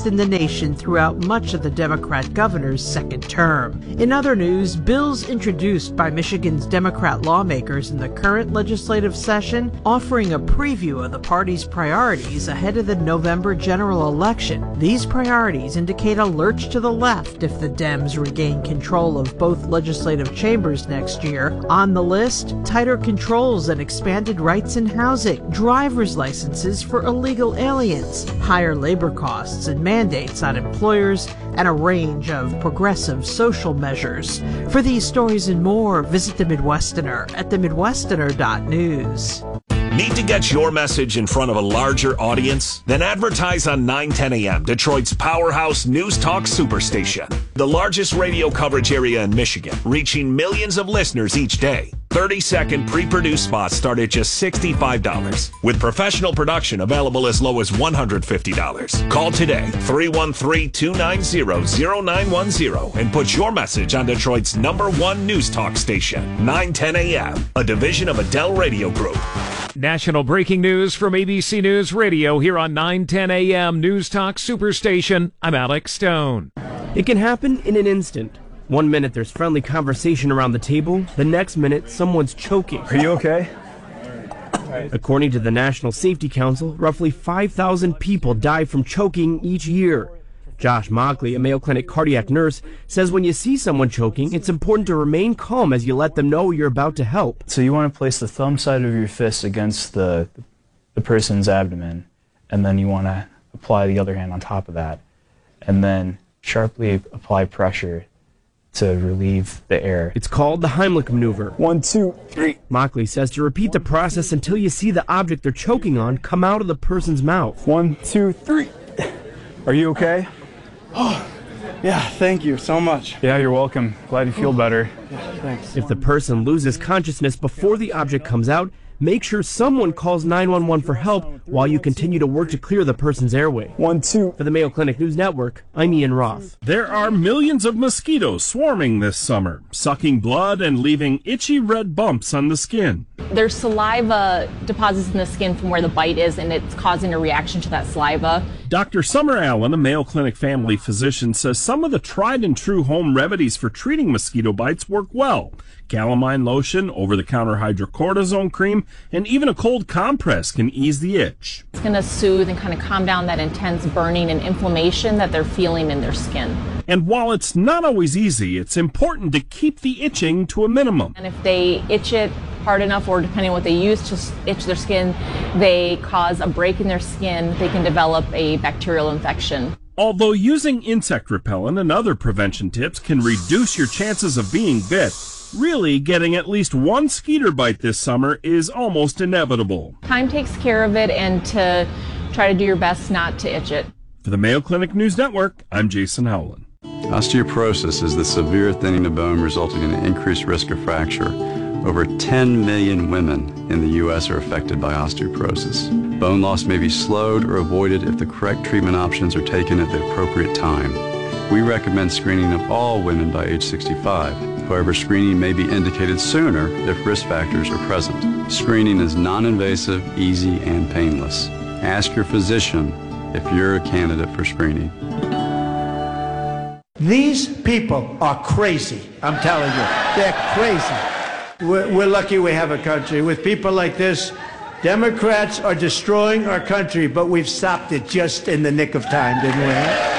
highest in the nation throughout much of the Democrat governor's second term. In other news, bills introduced by Michigan's Democrat lawmakers in the current legislative session offering a preview of the party's priorities ahead of the November general election. These priorities indicate a lurch to the left if the Dems regain control of both legislative chambers next year. On the list, tighter controls and expanded rights in housing, driver's licenses for illegal aliens, higher labor costs and mandates on employers, and a range of progressive social measures. For these stories and more, visit The Midwesterner at themidwesterner.news. Need to get your message in front of a larger audience? Then advertise on 910 AM, Detroit's powerhouse news talk superstation. The largest radio coverage area in Michigan, reaching millions of listeners each day. 30-second pre-produced spots start at just $65, with professional production available as low as $150. Call today, 313-290-0910, and put your message on Detroit's #1 news talk station, 910 AM, a division of Adele Radio Group. National breaking news from ABC News Radio here on 910 AM News Talk Superstation. I'm Alex Stone. It can happen in an instant. 1 minute there's friendly conversation around the table. The next minute someone's choking. Are you okay? According to the National Safety Council, roughly 5,000 people die from choking each year. Josh Mockley, a Mayo Clinic cardiac nurse, says when you see someone choking, it's important to remain calm as you let them know you're about to help. So you want to place the thumb side of your fist against the person's abdomen, and then you want to apply the other hand on top of that, and then sharply apply pressure to relieve the air. It's called the Heimlich maneuver. 1, 2, 3. Mockley says to repeat the process until you see the object they're choking on come out of the person's mouth. 1, 2, 3. Are you okay? Oh, yeah, thank you so much. Yeah, you're welcome. Glad you feel better. Yeah, thanks. If the person loses consciousness before the object comes out, make sure someone calls 911 for help while you continue to work to clear the person's airway. 1, 2. For the Mayo Clinic News Network, I'm Ian Roth. There are millions of mosquitoes swarming this summer, sucking blood and leaving itchy red bumps on the skin. There's saliva deposits in the skin from where the bite is, and it's causing a reaction to that saliva. Dr. Summer Allen, a Mayo Clinic family physician, says some of the tried and true home remedies for treating mosquito bites work well. Calamine lotion, over-the-counter hydrocortisone cream, and even a cold compress can ease the itch. It's going to soothe and kind of calm down that intense burning and inflammation that they're feeling in their skin. And while it's not always easy, it's important to keep the itching to a minimum. And if they itch it hard enough, or depending on what they use to itch their skin, they cause a break in their skin, they can develop a bacterial infection. Although using insect repellent and other prevention tips can reduce your chances of being bit, really getting at least one skeeter bite this summer is almost inevitable. Time takes care of it, and to try to do your best not to itch it. For the Mayo Clinic News Network, I'm Jason Howland. Osteoporosis is the severe thinning of bone resulting in an increased risk of fracture. Over 10 million women in the U.S. are affected by osteoporosis. Bone loss may be slowed or avoided if the correct treatment options are taken at the appropriate time. We recommend screening of all women by age 65. However, screening may be indicated sooner if risk factors are present. Screening is non-invasive, easy, and painless. Ask your physician if you're a candidate for screening. These people are crazy, I'm telling you. They're crazy. We're lucky we have a country. With people like this, Democrats are destroying our country, but we've stopped it just in the nick of time, didn't we?